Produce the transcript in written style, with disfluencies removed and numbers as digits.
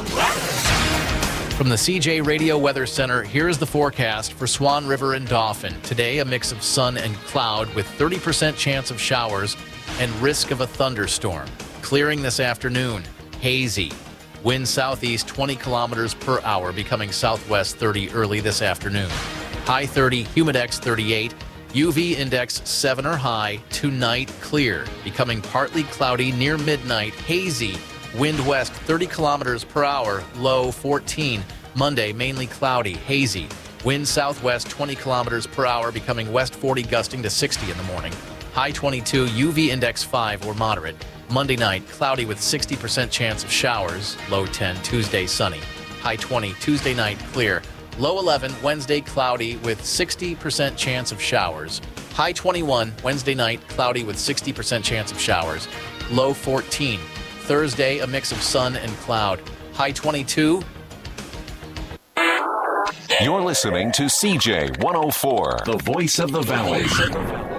From the CJ Radio Weather Center, here's the forecast for Swan River and Dauphin. Today, a mix of sun and cloud with 30% chance of showers and risk of a thunderstorm. Clearing this afternoon, hazy. Wind southeast 20 kilometers per hour, becoming southwest 30 early this afternoon. High 30, humidex 38, UV index 7 or high. Tonight, clear, becoming partly cloudy near midnight, hazy. Wind west 30 kilometers per hour, low 14. Monday, mainly cloudy, hazy. Wind southwest 20 kilometers per hour, becoming west 40, gusting to 60 in the morning. High 22, UV index 5 or moderate. Monday night, cloudy with 60% chance of showers, low 10. Tuesday, sunny. High 20, Tuesday night, clear. Low 11, Wednesday, cloudy with 60% chance of showers. High 21, Wednesday night, cloudy with 60% chance of showers. Low 14. Thursday, a mix of sun and cloud. High 22. You're listening to CJ 104, the voice of the valley.